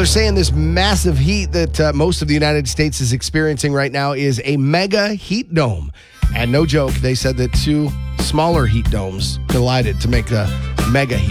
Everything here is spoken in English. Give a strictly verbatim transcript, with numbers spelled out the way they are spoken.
they're saying this massive heat that uh, most of the United States is experiencing right now is a mega heat dome. And no joke, they said that two smaller heat domes collided to make a mega heat